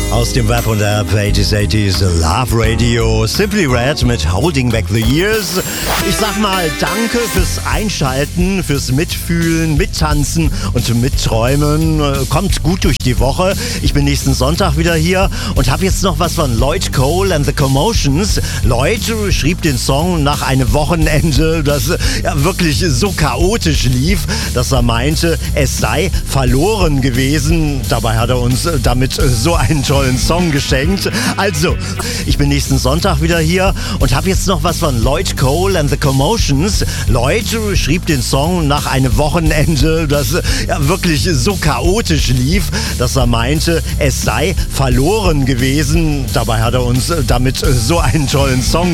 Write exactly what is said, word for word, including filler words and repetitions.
Aus dem Rap und Rap achtziger, achtziger Love Radio, Simply Red mit Holding Back the Years. Ich sag mal danke fürs Einschalten, fürs Mitfühlen, Mittanzen und Mitträumen. Kommt gut durch die Woche. Ich bin nächsten Sonntag wieder hier und habe jetzt noch was von Lloyd Cole and the Commotions. Lloyd schrieb den Song nach einem Wochenende, das ja wirklich so chaotisch lief, dass er meinte, es sei verloren gewesen. Dabei hat er uns damit so einen tollen Song geschenkt. Also, ich bin nächsten Sonntag wieder hier und habe jetzt noch was von Lloyd Cole and the Commotions. Lloyd schrieb den Song nach einem Wochenende, das ja wirklich so chaotisch lief, dass er meinte, es sei verloren gewesen. Dabei hat er uns damit so einen tollen Song